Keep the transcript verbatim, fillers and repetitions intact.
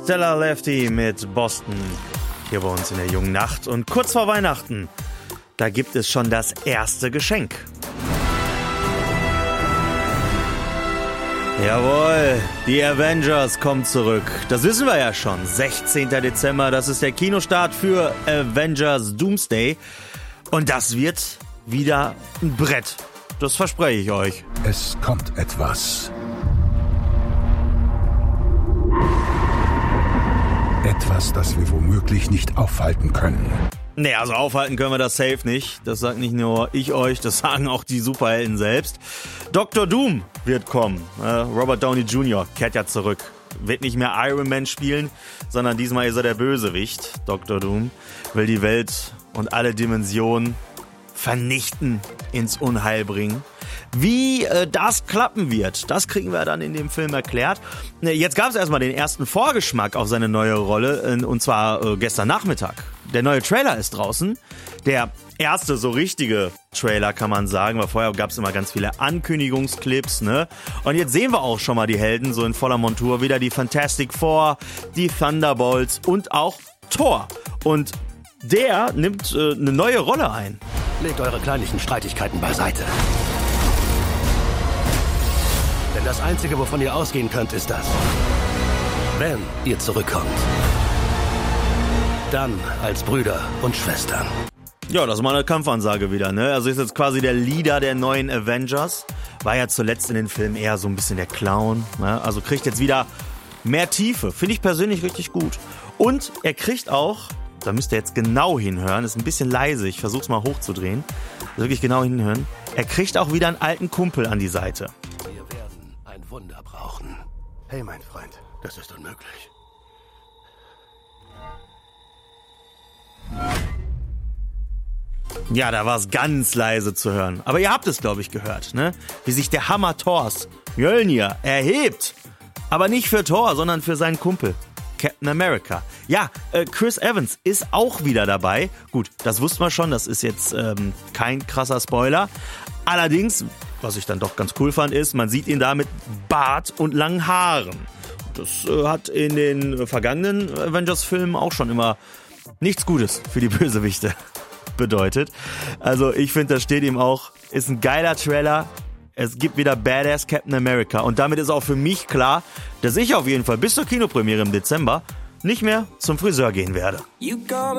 Stella Lefty mit Boston hier bei uns in der jungen Nacht. Und kurz vor Weihnachten, da gibt es schon das erste Geschenk. Jawohl, die Avengers kommen zurück. Das wissen wir ja schon. sechzehnten Dezember, das ist der Kinostart für Avengers Doomsday. Und das wird wieder ein Brett. Das verspreche ich euch. Es kommt etwas. Etwas, das wir womöglich nicht aufhalten können. Nee, also aufhalten können wir das safe nicht. Das sagt nicht nur ich euch, das sagen auch die Superhelden selbst. Doktor Doom wird kommen. Äh, Robert Downey Junior kehrt ja zurück. Wird nicht mehr Iron Man spielen, sondern diesmal ist er der Bösewicht. Doktor Doom will die Welt und alle Dimensionen vernichten, ins Unheil bringen. Wie äh, das klappen wird, das kriegen wir dann in dem Film erklärt. Jetzt gab es erstmal den ersten Vorgeschmack auf seine neue Rolle, äh, und zwar äh, gestern Nachmittag. Der neue Trailer ist draußen. Der erste so richtige Trailer, kann man sagen, weil vorher gab es immer ganz viele Ankündigungsclips, ne? Und jetzt sehen wir auch schon mal die Helden so in voller Montur, wieder die Fantastic Four, die Thunderbolts und auch Thor. Und der nimmt äh, eine neue Rolle ein. Legt eure kleinlichen Streitigkeiten beiseite. Denn das Einzige, wovon ihr ausgehen könnt, ist das. Wenn ihr zurückkommt. Dann als Brüder und Schwestern. Ja, das ist mal eine Kampfansage wieder, ne? Also ist jetzt quasi der Leader der neuen Avengers. War ja zuletzt in den Filmen eher so ein bisschen der Clown, ne? Also kriegt jetzt wieder mehr Tiefe. Finde ich persönlich richtig gut. Und er kriegt auch, da müsst ihr jetzt genau hinhören, ist ein bisschen leise, ich versuch's mal hochzudrehen. Wirklich genau hinhören. Er kriegt auch wieder einen alten Kumpel an die Seite. Wir werden ein Wunder brauchen. Hey, mein Freund, das ist unmöglich. Ja, da war es ganz leise zu hören. Aber ihr habt es, glaube ich, gehört, ne? Wie sich der Hammer Thors, Mjölnir, erhebt. Aber nicht für Thor, sondern für seinen Kumpel, Captain America. Ja, äh, Chris Evans ist auch wieder dabei. Gut, das wussten wir schon, das ist jetzt ähm, kein krasser Spoiler. Allerdings, was ich dann doch ganz cool fand, ist, man sieht ihn da mit Bart und langen Haaren. Das äh, hat in den vergangenen Avengers-Filmen auch schon immer nichts Gutes für die Bösewichte bedeutet. Also ich finde, das steht ihm auch, ist ein geiler Trailer. Es gibt wieder Badass Captain America. Und damit ist auch für mich klar, dass ich auf jeden Fall bis zur Kinopremiere im Dezember nicht mehr zum Friseur gehen werde.